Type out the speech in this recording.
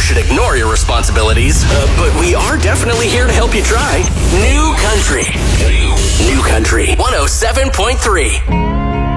should ignore your responsibilities, but we are definitely here to help you try. New Country. New Country 107.3.